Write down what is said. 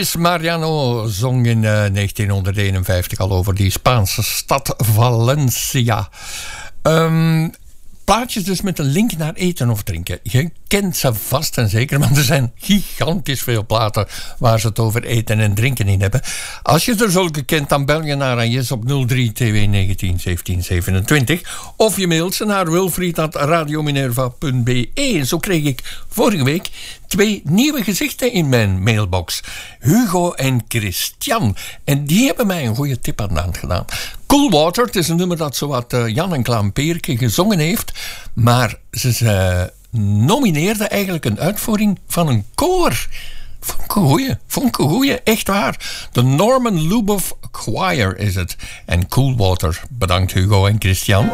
Luis Mariano zong in 1951 al over die Spaanse stad Valencia. Plaatjes dus met een link naar eten of drinken. Je kent ze vast en zeker, want er zijn gigantisch veel platen waar ze het over eten en drinken in hebben. Als je er zulke kent, dan bel je naar Agnes op 03 2 19 17 27 of je mailt ze naar wilfried@radiominerva.be. Zo kreeg ik vorige week 2 nieuwe gezichten in mijn mailbox. Hugo en Christian. En die hebben mij een goede tip aan de hand gedaan. Cool Water, het is een nummer dat zowat Jan en Klaam Peerke gezongen heeft. Maar ze nomineerden eigenlijk een uitvoering van een koor. Vond ik een goeie, echt waar. De Norman Luboff Choir is het. En Cool Water. Bedankt Hugo en Christian.